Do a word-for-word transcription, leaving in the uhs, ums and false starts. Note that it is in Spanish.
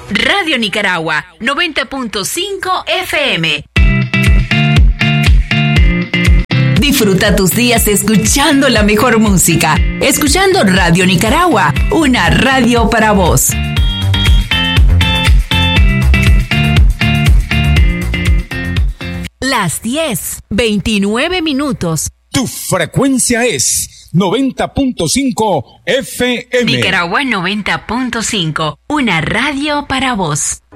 Radio Nicaragua, noventa punto cinco F M. Disfruta tus días escuchando la mejor música. Escuchando Radio Nicaragua, una radio para vos. Las diez, veintinueve minutos. Tu frecuencia es noventa punto cinco F M. Nicaragua noventa punto cinco, una radio para vos.